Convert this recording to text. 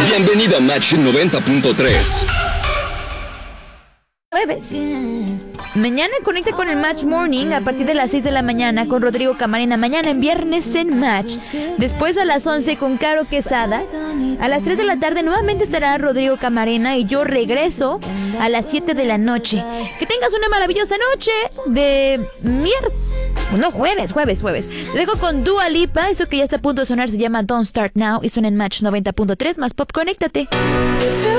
Bienvenido a Match 90.3. Jueves. Mañana conecta con el Match Morning a partir de las 6 de la mañana con Rodrigo Camarena. Mañana en Viernes en Match. Después a las 11 con Caro Quesada. A las 3 de la tarde nuevamente estará Rodrigo Camarena y yo regreso a las 7 de la noche. Que tengas una maravillosa noche de jueves. Te dejo con Dua Lipa. Eso que ya está a punto de sonar se llama Don't Start Now y suena en Match 90.3 más Pop. Conéctate.